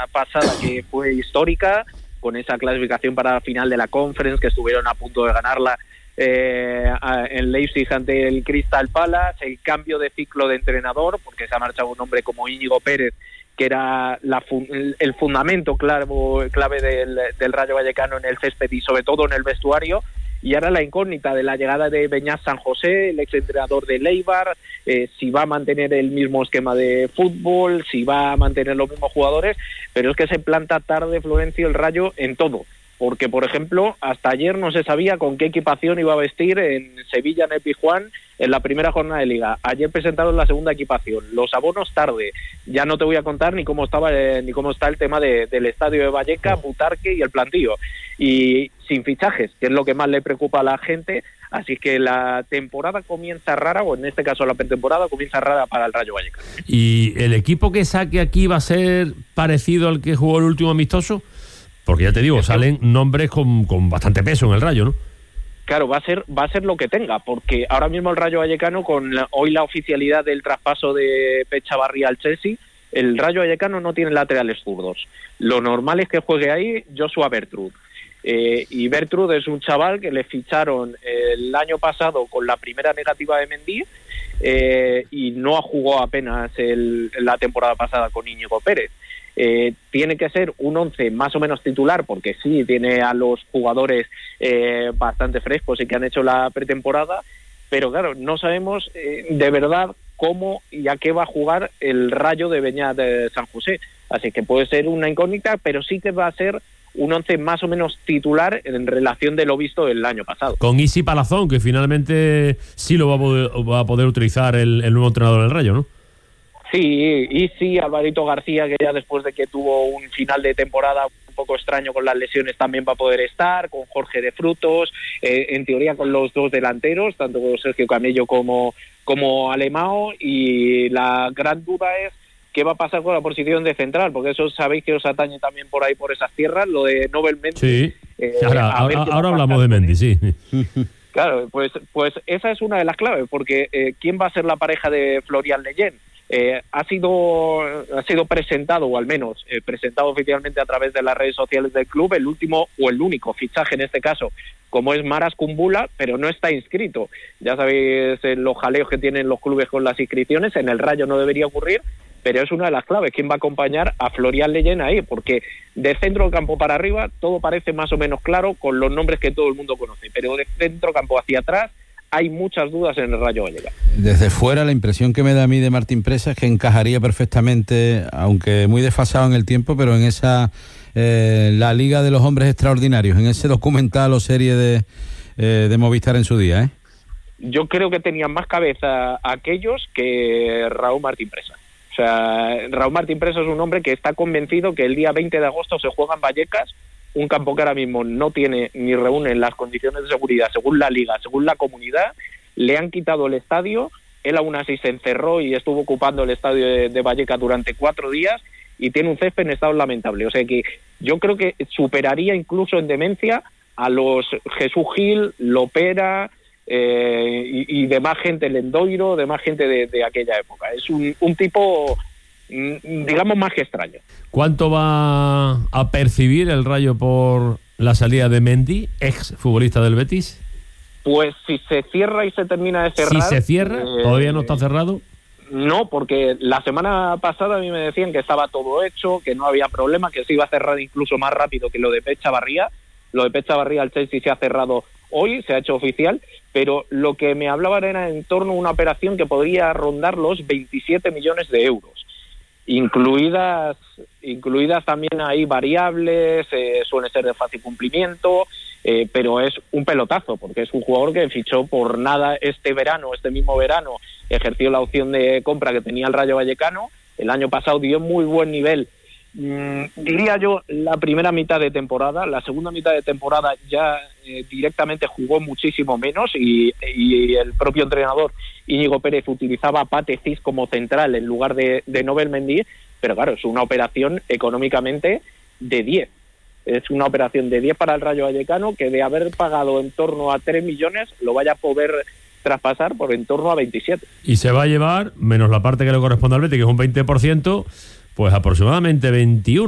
pasada que fue histórica, con esa clasificación para la final de la Conference, que estuvieron a punto de ganarla en Leipzig ante el Crystal Palace, el cambio de ciclo de entrenador, porque se ha marchado un hombre como Íñigo Pérez, que era el fundamento clave del Rayo Vallecano en el césped y sobre todo en el vestuario, y ahora la incógnita de la llegada de Beñat San José, el exentrenador de Eibar, si va a mantener el mismo esquema de fútbol, si va a mantener los mismos jugadores, pero es que se planta tarde, Florencio, el Rayo en todo, porque por ejemplo hasta ayer no se sabía con qué equipación iba a vestir en Sevilla, en el Pizjuán, en la primera jornada de Liga. Ayer presentaron la segunda equipación, los abonos tarde, ya no te voy a contar ni cómo está el tema del estadio de Vallecas, Butarque y el plantío, y sin fichajes, que es lo que más le preocupa a la gente, así que la temporada comienza rara, o en este caso la pretemporada comienza rara para el Rayo Vallecano. ¿Y el equipo que saque aquí va a ser parecido al que jugó el último amistoso? Porque ya te digo, salen nombres con bastante peso en el Rayo, ¿no? Claro, va a ser lo que tenga, porque ahora mismo el Rayo Vallecano, hoy la oficialidad del traspaso de Echavarría al Chelsea, el Rayo Vallecano no tiene laterales zurdos. Lo normal es que juegue ahí Joshua Bertrud. Y Bertrud es un chaval que le ficharon el año pasado con la primera negativa de Mendy, y no jugó apenas la temporada pasada con Íñigo Pérez. Tiene que ser un 11 más o menos titular, porque sí, tiene a los jugadores bastante frescos y que han hecho la pretemporada, pero claro, no sabemos de verdad cómo y a qué va a jugar el Rayo de Beñat de San José, así que puede ser una incógnita, pero sí que va a ser un 11 más o menos titular en relación de lo visto el año pasado. Con Isi Palazón, que finalmente sí lo va a poder utilizar el nuevo entrenador del Rayo, ¿no? Sí, y sí, Alvarito García, que ya después de que tuvo un final de temporada un poco extraño con las lesiones, también va a poder estar, con Jorge de Frutos, en teoría con los dos delanteros, tanto con Sergio Camello como Alemão, y la gran duda es qué va a pasar con la posición de central, porque eso sabéis que os atañe también por ahí, por esas tierras, lo de Nobel Mendy. Sí, ahora hablamos de Mendy, sí. Claro, pues esa es una de las claves, porque ¿quién va a ser la pareja de Florian Leyen? Ha sido presentado, o al menos presentado oficialmente a través de las redes sociales del club, el último o el único fichaje en este caso, como es Maras Kumbula, pero no está inscrito. Ya sabéis los jaleos que tienen los clubes con las inscripciones, en el Rayo no debería ocurrir, pero es una de las claves, quién va a acompañar a Florian Leyen ahí, porque de centro del campo para arriba todo parece más o menos claro con los nombres que todo el mundo conoce, pero de centro campo hacia atrás hay muchas dudas en el Rayo Vallecano. Desde fuera, la impresión que me da a mí de Martín Presa es que encajaría perfectamente, aunque muy desfasado en el tiempo, pero en esa la Liga de los Hombres Extraordinarios, en ese documental o serie de Movistar en su día, ¿eh? Yo creo que tenían más cabeza aquellos que Raúl Martín Presa. O sea, Raúl Martín Presa es un hombre que está convencido que el día 20 de agosto se juega en Vallecas, un campo que ahora mismo no tiene ni reúne las condiciones de seguridad según la Liga, según la comunidad. Le han quitado el estadio, él aún así se encerró y estuvo ocupando el estadio de Vallecas durante 4 días y tiene un césped en estado lamentable. O sea que yo creo que superaría incluso en demencia a los Jesús Gil, Lopera y demás gente, Lendoiro, demás gente de aquella época. Es un tipo, digamos, más que extraño. ¿Cuánto va a percibir el Rayo por la salida de Mendy, ex futbolista del Betis? Pues si se cierra y se termina de cerrar... ¿Si se cierra? ¿Todavía no está cerrado? No, porque la semana pasada a mí me decían que estaba todo hecho, que no había problema, que se iba a cerrar incluso más rápido que lo de Echavarría. Lo de Echavarría al Chelsea se ha cerrado hoy, se ha hecho oficial, pero lo que me hablaban era en torno a una operación que podría rondar los 27 millones de euros. Incluidas también hay variables, suele ser de fácil cumplimiento, pero es un pelotazo, porque es un jugador que fichó por nada este mismo verano, ejerció la opción de compra que tenía el Rayo Vallecano, el año pasado dio muy buen nivel, diría yo la primera mitad de temporada, la segunda mitad de temporada ya directamente jugó muchísimo menos y el propio entrenador Íñigo Pérez utilizaba a Pate Cis como central en lugar de Nobel Mendy, pero claro, es una operación económicamente de 10. Es una operación de 10 para el Rayo Vallecano, que de haber pagado en torno a 3 millones lo vaya a poder traspasar por en torno a 27. Y se va a llevar, menos la parte que le corresponde al Betis, que es un 20%, pues aproximadamente 21.